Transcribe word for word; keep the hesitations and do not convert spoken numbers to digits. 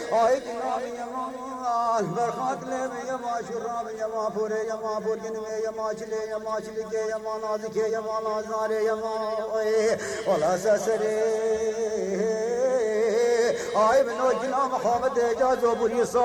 Ay dinami yaman berkat leve yama şurab yama pure yama purginme yama çile yama çilike yama nazike yama nazare yama ola sesere ay ben o cinam Muhammed ecazo burisa